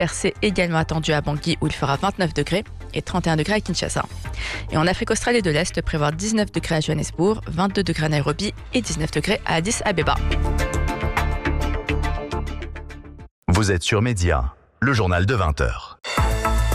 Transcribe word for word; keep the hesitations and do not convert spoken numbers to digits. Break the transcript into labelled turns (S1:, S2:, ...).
S1: percée également attendue à Bangui où il fera vingt-neuf degrés et trente et un degrés à Kinshasa. Et en Afrique australe et de l'Est, prévoir dix-neuf degrés à Johannesburg, vingt-deux degrés à Nairobi et dix-neuf degrés à Addis Abeba.
S2: Vous êtes sur Média, le journal de vingt heures.